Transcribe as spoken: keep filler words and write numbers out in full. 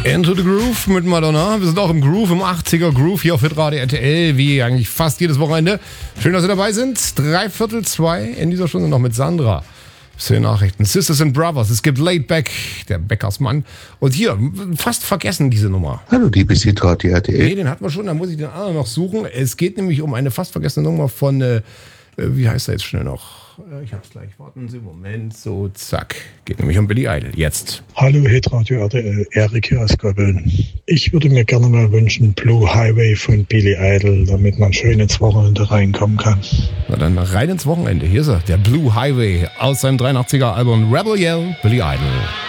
Into the Groove mit Madonna. Wir sind auch im Groove, im achtziger Groove hier auf Hitradio R T L, wie eigentlich fast jedes Wochenende. Schön, dass Sie dabei sind. Drei Viertel zwei in dieser Stunde noch mit Sandra. Zu den Nachrichten. Sisters and Brothers. Es gibt Laid Back, der Bäckersmann. Und hier, fast vergessen diese Nummer. Hallo, liebes Hitradio R T L. Nee, den hatten wir schon, da muss ich den anderen noch suchen. Es geht nämlich um eine fast vergessene Nummer von, äh, wie heißt er jetzt schnell noch? Ich hab's gleich. Warten Sie, Moment. So, zack. Geht nämlich um Billy Idol. Jetzt. Hallo, Hitradio R T L. Erik hier aus Gobbeln. Ich würde mir gerne mal wünschen, Blue Highway von Billy Idol, damit man schön ins Wochenende reinkommen kann. Na dann rein ins Wochenende. Hier ist er, der Blue Highway aus seinem dreiundachtziger Album Rebel Yell, Billy Idol.